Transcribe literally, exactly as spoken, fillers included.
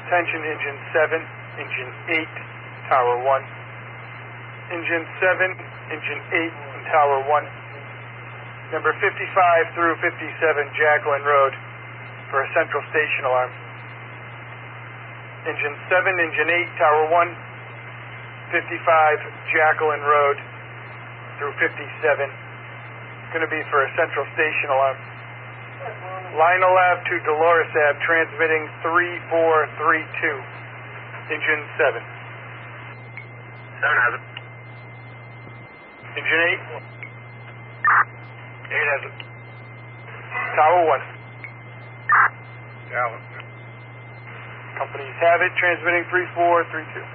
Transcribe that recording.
Attention engine seven, engine eight, tower one. Engine seven, engine eight, and tower one. Number fifty-five through fifty-seven Jacqueline Road for a central station alarm. Engine seven, engine eight, tower one. fifty-five Jacqueline Road through fifty-seven. Going to be for a central station alarm. Lionel Ave to Dolores Ave, transmitting three four three two. Engine seven. seven has it. Engine eight. eight has it. Tower one. Tower. Companies have it, transmitting three four three two.